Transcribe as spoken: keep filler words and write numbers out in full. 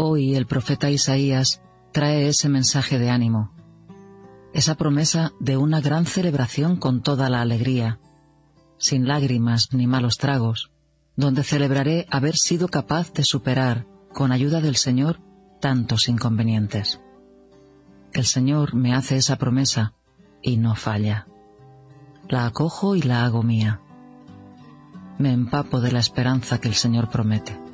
Hoy el profeta Isaías trae ese mensaje de ánimo, esa promesa de una gran celebración con toda la alegría, sin lágrimas ni malos tragos, donde celebraré haber sido capaz de superar, con ayuda del Señor, tantos inconvenientes. El Señor me hace esa promesa y no falla. La acojo y la hago mía. Me empapo de la esperanza que el Señor promete.